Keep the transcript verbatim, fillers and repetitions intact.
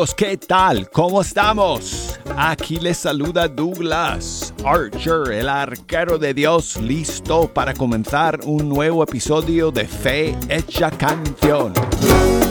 ¿Qué tal? ¿Cómo estamos? Aquí les saluda Douglas Archer, el arquero de Dios, listo para comenzar un nuevo episodio de Fe Hecha Canción.